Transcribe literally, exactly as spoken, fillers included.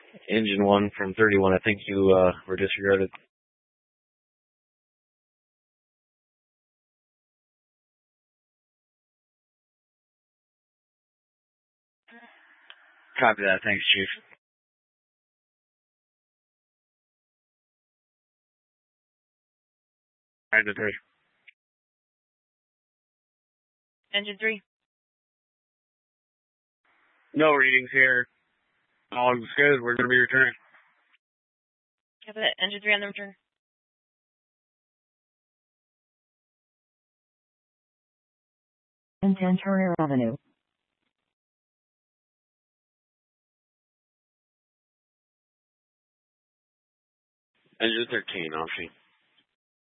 Engine one from thirty-one, I think you uh, were disregarded. Copy that. Thanks, Chief. Engine three. Engine three. No readings here. All's good. We're going to be returning. Copy that. Engine three on the return. And Turner Avenue. Engine thirteen, off scene.